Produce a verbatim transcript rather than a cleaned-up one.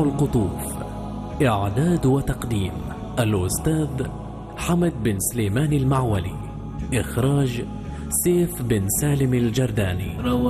القطوف. إعداد وتقديم الأستاذ حمد بن سليمان المعولي. إخراج سيف بن سالم الجرداني.